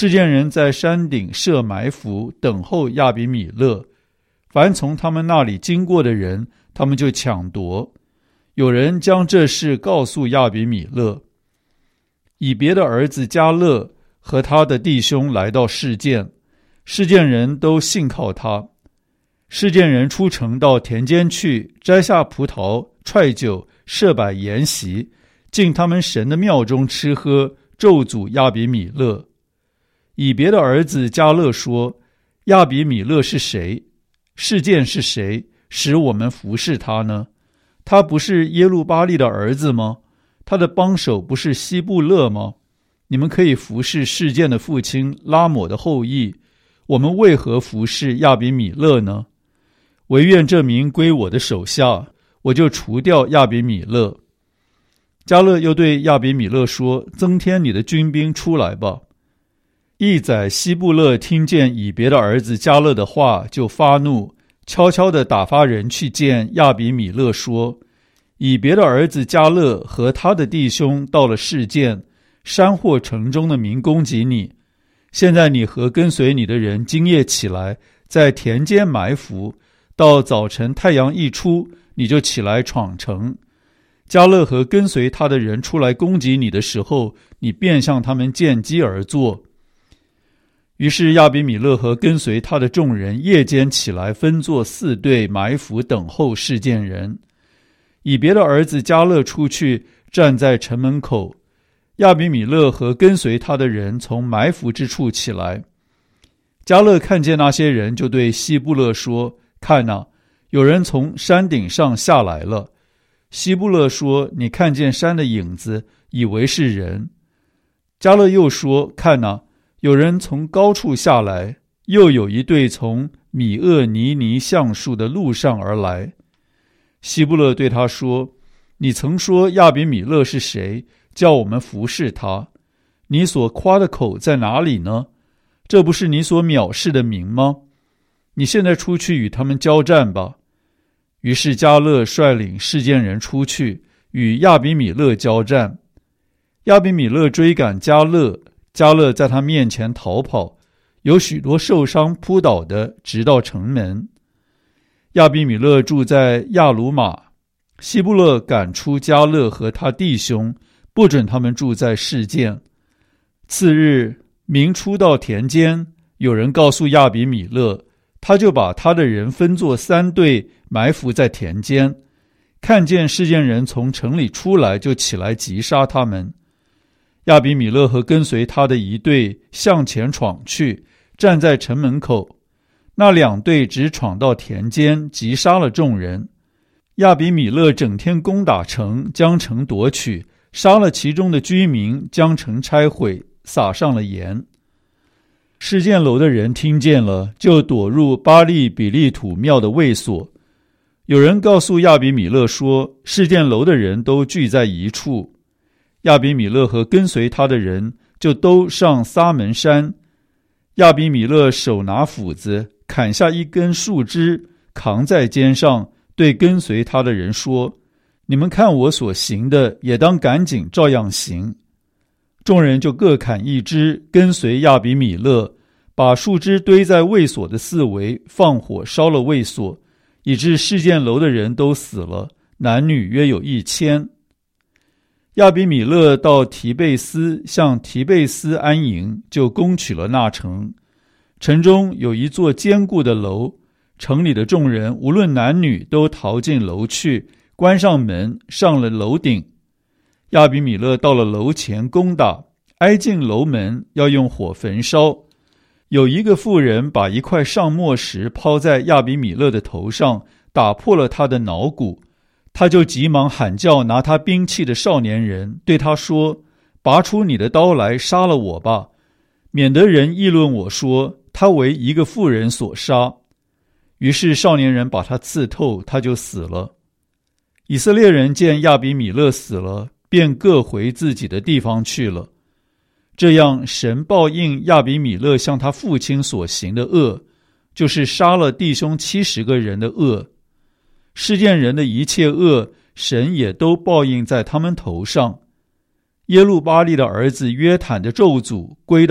示剑人在山顶设埋伏，等候亚比米勒。凡从他们那里经过的人，他们就抢夺。有人将这事告诉亚比米勒。以别的儿子迦勒和他的弟兄来到示剑，示剑人都信靠他。示剑人出城到田间去，摘下葡萄、踹酒，设摆筵席，进他们神的庙中吃喝，咒诅亚比米勒。以别的儿子迦勒说：亚比米勒是谁？示剑是谁，使我们服侍他呢？他不是耶路巴力的儿子吗？他的帮手不是希布勒吗？你们可以服侍示剑的父亲拉抹的后裔，我们为何服侍亚比米勒呢？惟愿这民归我的手下，我就除掉亚比米勒。迦勒又对亚比米勒说：增添你的军兵出来吧。义宰希布勒听见以别的儿子迦勒的话，就发怒，悄悄地打发人去见亚比米勒说：以别的儿子迦勒和他的弟兄到了示剑，山或城中的民攻击你。现在你和跟随你的人今夜起来，在田间埋伏，到早晨太阳一出，你就起来闯城。迦勒和跟随他的人出来攻击你的时候，你便向他们见机而坐。于是亚比米勒和跟随他的众人夜间起来，分作4队埋伏等候示剑人。以别的儿子迦勒出去站在城门口，亚比米勒和跟随他的人从埋伏之处起来。迦勒看见那些人，就对希布勒说：看哪，有人从山顶上下来了。希布勒说：你看见山的影子，以为是人。迦勒又说：看哪，有人从高处下来，又有一队从米厄尼尼橡树的路上而来。希布勒对他说：你曾说亚比米勒是谁，叫我们服侍他？你所夸的口在哪里呢？这不是你所藐视的名吗？你现在出去与他们交战吧。于是迦勒率领示剑人出去，与亚比米勒交战。亚比米勒追赶迦勒，迦勒在他面前逃跑，有许多受伤扑倒的，直到城门。亚比米勒住在亚鲁玛，希布勒赶出迦勒和他弟兄，不准他们住在示剑。次日，民出到田间，有人告诉亚比米勒，他就把他的人分作3队，埋伏在田间。看见示剑人从城里出来，就起来击杀他们。亚比米勒和跟随他的一队向前闯去，站在城门口。那2队只闯到田间，击杀了众人。亚比米勒整天攻打城，将城夺取，杀了其中的居民，将城拆毁，撒上了盐。示剑楼的人听见了，就躲入巴利比利土庙的卫所。有人告诉亚比米勒说，示剑楼的人都聚在一处。亚比米勒和跟随他的人就都上撒门山。亚比米勒手拿斧子，砍下一根树枝，扛在肩上，对跟随他的人说：你们看我所行的，也当赶紧照样行。众人就各砍一枝，跟随亚比米勒，把树枝堆在卫所的四围，放火烧了卫所，以致示剑楼的人都死了，男女约有1000。亚比米勒到提贝斯，向提贝斯安营，就攻取了那城。城中有一座坚固的楼，城里的众人无论男女，都逃进楼去，关上门，上了楼顶。亚比米勒到了楼前攻打，挨近楼门，要用火焚烧。有一个妇人把一块上墨石抛在亚比米勒的头上，打破了他的脑骨。他就急忙喊叫拿他兵器的少年人，对他说：拔出你的刀来，杀了我吧，免得人议论我说，他为一个妇人所杀。于是少年人把他刺透，他就死了。以色列人见亚比米勒死了，便各回自己的地方去了。这样，神报应亚比米勒向他父亲所行的恶，就是杀了弟兄70个人的恶。示剑人的一切恶，神也都报应在他们头上。耶路巴力的儿子约坦的咒诅归到